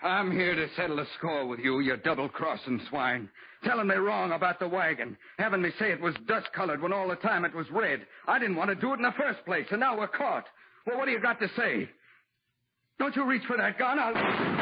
I'm here to settle a score with you, you double-crossing swine. Telling me wrong about the wagon. Having me say it was dust-colored when all the time it was red. I didn't want to do it in the first place, and now we're caught. Well, what do you got to say? Don't you reach for that gun. I'll...